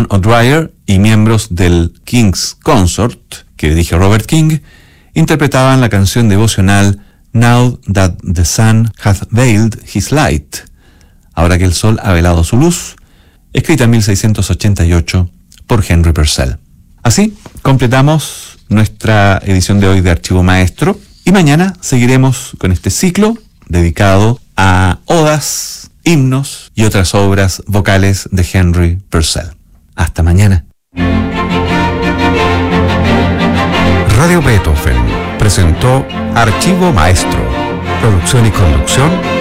Stephen O'Dwyer y miembros del King's Consort, que dirige Robert King, interpretaban la canción devocional Now That the Sun Hath Veiled His Light, ahora que el sol ha velado su luz, escrita en 1688 por Henry Purcell. Así completamos nuestra edición de hoy de Archivo Maestro y mañana seguiremos con este ciclo dedicado a odas, himnos y otras obras vocales de Henry Purcell. Hasta mañana. Radio Beethoven presentó Archivo Maestro, producción y conducción